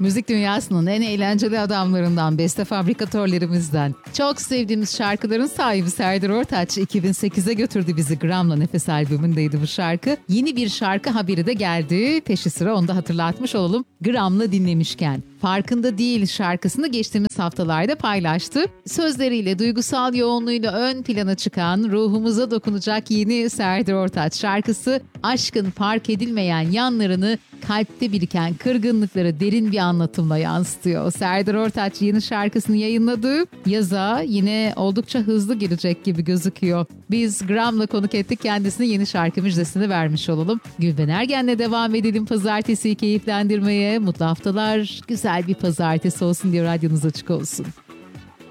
Müzik dünyasının en eğlenceli adamlarından, beste fabrikatörlerimizden, çok sevdiğimiz şarkıların sahibi Serdar Ortaç 2008'e götürdü bizi. Gram'la Nefes albümündeydi bu şarkı. Yeni bir şarkı haberi de geldi. Peşi sıra onu da hatırlatmış olalım. Gram'la dinlemişken. Farkında Değil şarkısını geçtiğimiz haftalarda paylaştı. Sözleriyle, duygusal yoğunluğuyla ön plana çıkan, ruhumuza dokunacak yeni Serdar Ortaç şarkısı, aşkın fark edilmeyen yanlarını, kalpte biriken kırgınlıkları derin bir anlatımla yansıtıyor. Serdar Ortaç yeni şarkısını yayınladı. Yaza yine oldukça hızlı girecek gibi gözüküyor. Biz Gram'la konuk ettik, kendisine yeni şarkı müjdesini vermiş olalım. Gülben Ergen'le devam edelim pazartesiyi keyiflendirmeye. Mutlu haftalar, güzel bir pazartesi olsun diye radyonuz açık olsun.